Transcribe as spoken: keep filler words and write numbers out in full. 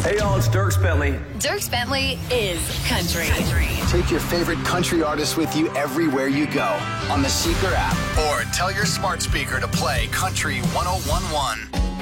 Hey, y'all, it's Dierks Bentley. Dierks Bentley is country. Take your favorite country artists with you everywhere you go on the Seeker app. Or tell your smart speaker to play Country one oh one one.